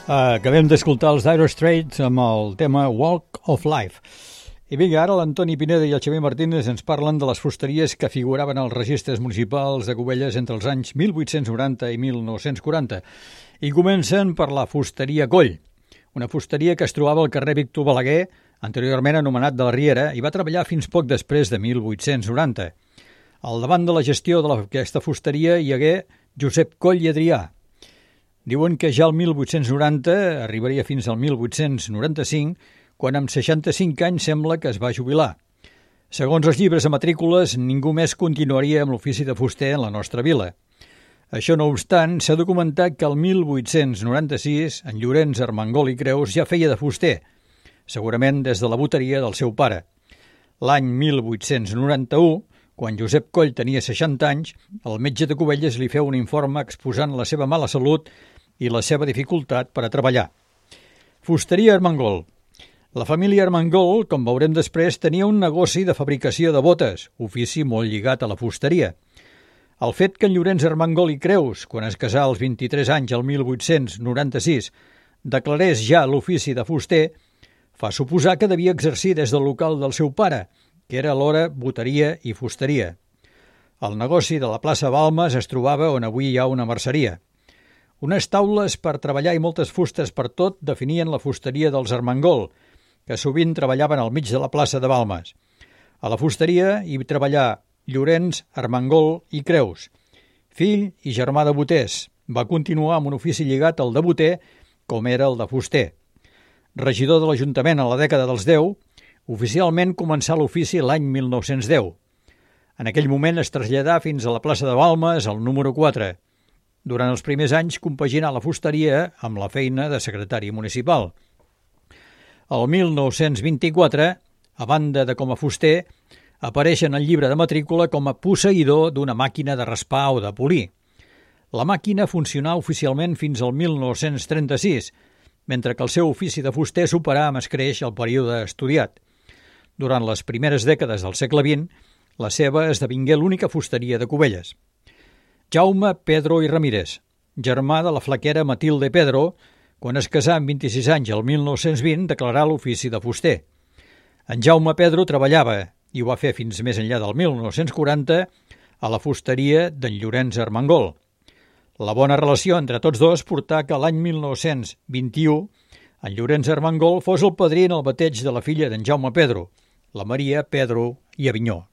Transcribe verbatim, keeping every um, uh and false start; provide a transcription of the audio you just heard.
Acabem d'escoltar els Dire Straits amb el tema Walk of Life. I vinga, ara l'Antoni Pineda i el Xavier Martínez ens parlen de les fusteries que figuraven als registres municipals de Cubelles entre els anys mil vuit-cents noranta i mil nou-cents quaranta. I comencen per la fusteria Coll, una fusteria que es trobava al carrer Víctor Balaguer, anteriorment anomenat de la Riera, i va treballar fins poc després de mil vuit-cents noranta. Al davant de la gestió d'aquesta fusteria hi hagué Josep Coll i Adrià. Diuen que ja el mil vuit-cents noranta arribaria fins al mil vuit-cents noranta-cinc, quan amb seixanta-cinc anys sembla que es va jubilar. Segons els llibres de matrícules, ningú més continuaria amb l'ofici de fuster en la nostra vila. Això no obstant, s'ha documentat que el mil vuit-cents noranta-sis en Llorenç Armengol i Creus ja feia de fuster, segurament des de la boteria del seu pare. L'any mil vuit-cents noranta-u, quan Josep Coll tenia seixanta anys, el metge de Cubelles li feu un informe exposant la seva mala salut i la seva dificultat per a treballar. Fusteria Armengol. La família Armengol, com veurem després, tenia un negoci de fabricació de botes, ofici molt lligat a la fusteria. El fet que en Llorenç Armengol i Creus, quan es casà als vint-i-tres anys el mil vuit-cents noranta-sis, declarés ja l'ofici de fuster, fa suposar que devia exercir des del local del seu pare, que era alhora boteria i fusteria. El negoci de la plaça Balmes es trobava on avui hi ha una merceria. Unes taules per treballar i moltes fustes per tot definien la fusteria dels Armengol, que sovint treballaven al mig de la plaça de Balmes. A la fusteria hi treballà Llorenç Armengol i Creus, fill i germà de boters. Va continuar amb un ofici lligat al de boter, com era el de fuster. Regidor de l'Ajuntament a la dècada dels deu, oficialment començà l'ofici l'any mil nou-cents deu. En aquell moment es traslladà fins a la plaça de Balmes, al número quatre. Durant els primers anys compaginà la fusteria amb la feina de secretari municipal. El mil nou-cents vint-i-quatre, a banda de com a fuster, apareix en el llibre de matrícula com a posseïdor d'una màquina de raspar o de polir. La màquina funcionà oficialment fins al mil nou-cents trenta-sis, mentre que el seu ofici de fuster superà amb escreix el període estudiat. Durant les primeres dècades del segle vint, la seva esdevingué l'única fusteria de Cubelles. Jaume Pedro i Ramírez, germà de la flaquera Matilde Pedro, quan es casà amb vint-i-sis anys el mil nou-cents vint, declarà l'ofici de fuster. En Jaume Pedro treballava, i ho va fer fins més enllà del mil nou-cents quaranta, a la fusteria d'en Llorenç Armengol. La bona relació entre tots dos portà que l'any mil nou-cents vint-i-u en Llorenç Armengol fos el padrí en el bateig de la filla d'en Jaume Pedro, la Maria Pedro i Avinyó.